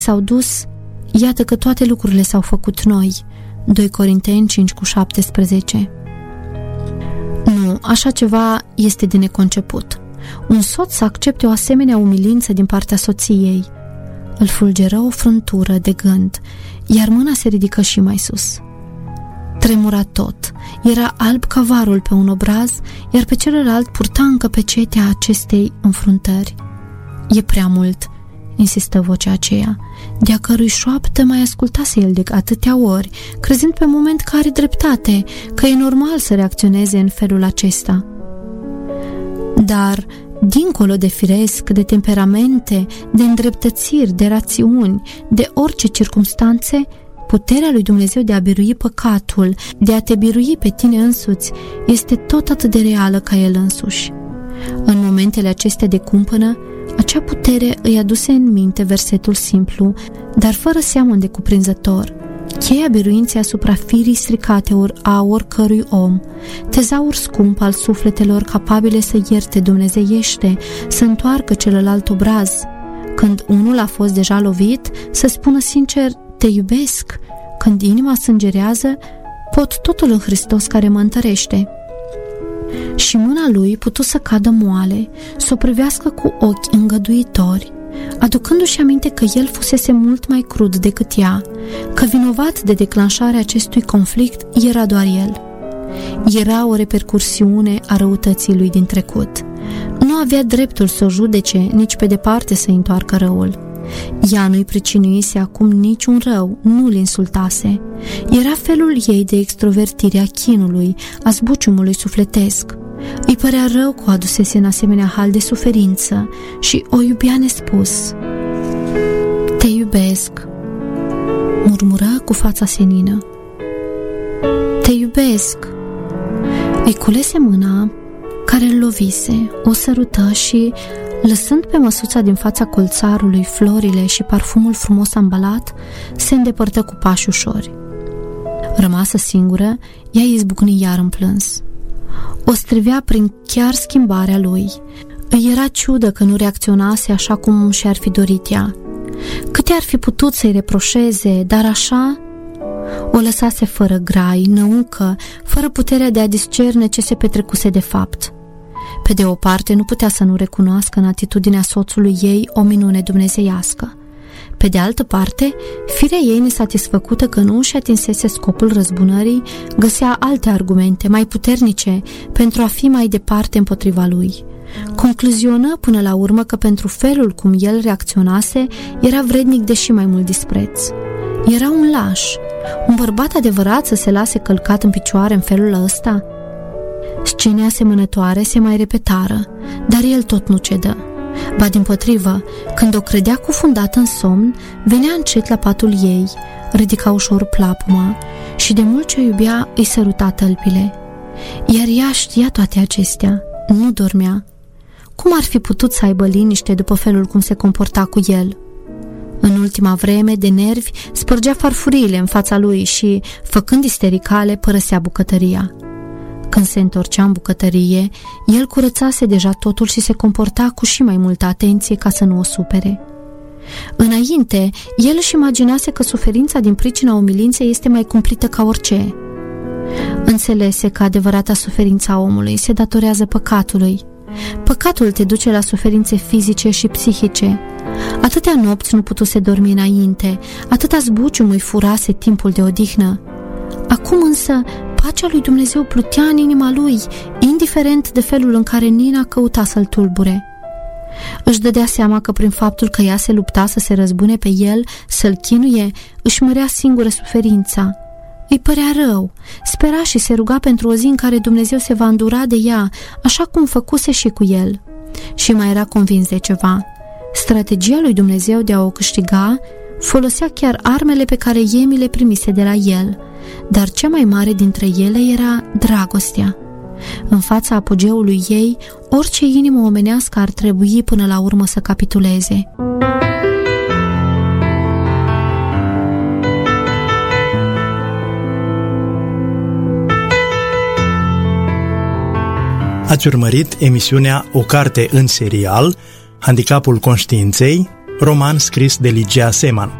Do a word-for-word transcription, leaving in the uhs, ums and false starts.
s-au dus, iată că toate lucrurile s-au făcut noi. doi Corinteni cinci cu șaptesprezece. Nu, așa ceva este de neconceput. Un soț să accepte o asemenea umilință din partea soției. Îl fulgeră o frântură de gând, iar mâna se ridică și mai sus. Tremura tot, era alb ca varul pe un obraz, iar pe celălalt purta încă pecetea acestei înfruntări. E prea mult, insistă vocea aceea, de-a cărui șoaptă mai ascultase el de atâtea ori, crezând pe moment că are dreptate, că e normal să reacționeze în felul acesta. Dar, dincolo de firesc, de temperamente, de îndreptățiri, de rațiuni, de orice circumstanțe, puterea lui Dumnezeu de a birui păcatul, de a te birui pe tine însuți, este tot atât de reală ca El însuși. În momentele acestea de cumpănă, acea putere îi aduse în minte versetul simplu, dar fără seamăn de cuprinzător, cheia biruinței asupra firii stricate a oricărui om, tezaur scump al sufletelor capabile să ierte dumnezeiește, să întoarcă celălalt obraz. Când unul a fost deja lovit, să spună sincer, te iubesc. Când inima sângerează, pot totul în Hristos care mă întărește. Și mâna lui putu să cadă moale, să o privească cu ochi îngăduitori, aducându-și aminte că el fusese mult mai crud decât ea, că vinovat de declanșarea acestui conflict era doar el. Era o repercursiune a răutății lui din trecut. Nu avea dreptul să o judece, nici pe departe să întoarcă răul. Ea nu-i pricinuise acum niciun rău, nu-l insultase. Era felul ei de extrovertire a chinului, a zbuciumului sufletesc. Îi părea rău că o adusese în asemenea hal de suferință și o iubea nespus. Te iubesc, murmură cu fața senină. Te iubesc. Îi culese mâna care îl lovise, o sărută și, lăsând pe măsuța din fața colțarului florile și parfumul frumos ambalat, se îndepărtă cu pași ușori. Rămasă singură, ea izbucni iar în plâns. O strivea prin chiar schimbarea lui. Îi era ciudă că nu reacționase așa cum și-ar fi dorit ea. Câte ar fi putut să-i reproșeze, dar așa o lăsase fără grai, năucă, fără puterea de a discerne ce se petrecuse de fapt. Pe de o parte, nu putea să nu recunoască în atitudinea soțului ei o minune dumnezeiască. Pe de altă parte, firea ei nesatisfăcută că nu își atinsese scopul răzbunării, găsea alte argumente mai puternice pentru a fi mai departe împotriva lui. Concluzionă până la urmă că pentru felul cum el reacționase, era vrednic de și mai mult dispreț. Era un laș. Un bărbat adevărat să se lase călcat în picioare în felul ăsta? Scene asemănătoare se mai repetară, dar el tot nu cedă. Ba dimpotrivă, când o credea cufundată în somn, venea încet la patul ei, ridica ușor plapuma și de mult ce o iubea îi săruta tălpile. Iar ea știa toate acestea, nu dormea. Cum ar fi putut să aibă liniște după felul cum se comporta cu el? În ultima vreme, de nervi, spărgea farfuriile în fața lui și, făcând istericale, părăsea bucătăria. Când se întorcea în bucătărie, el curățase deja totul și se comporta cu și mai multă atenție ca să nu o supere. Înainte, el își imaginase că suferința din pricina umilinței este mai cumplită ca orice. Înțelese că adevărata suferința omului se datorează păcatului. Păcatul te duce la suferințe fizice și psihice. Atâtea nopți nu putuse dormi înainte, atâta zbucium îi furase timpul de odihnă. Acum însă, pacea lui Dumnezeu plutea în inima lui, indiferent de felul în care Nina căuta să-l tulbure. Își dădea seama că prin faptul că ea se lupta să se răzbune pe el, să-l chinuie, își mărea singură suferința. Îi părea rău, spera și se ruga pentru o zi în care Dumnezeu se va îndura de ea, așa cum făcuse și cu el. Și mai era convins de ceva. Strategia lui Dumnezeu de a o câștiga folosea chiar armele pe care Emi le primise de la el, dar cea mai mare dintre ele era dragostea. În fața apogeului ei, orice inimă omenească ar trebui până la urmă să capituleze. Ați urmărit emisiunea O carte în serial, Handicapul conștiinței, roman scris de Ligia Seman.